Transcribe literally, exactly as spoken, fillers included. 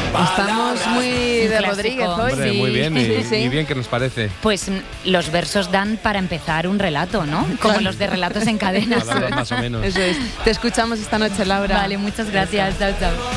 Estamos muy de clásico. Rodríguez hoy. Hombre, Sí. muy bien, y, Sí, sí. y bien que nos parece. Pues mm, los versos dan para empezar un relato, ¿no? Como Claro. los de relatos en cadena. La verdad, más o menos. Eso es. Te escuchamos esta noche, Laura. Vale, muchas gracias. Chao, chao.